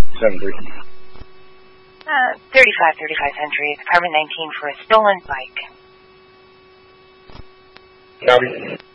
7-3. 35 Century, Department 19 for a stolen bike. Copy.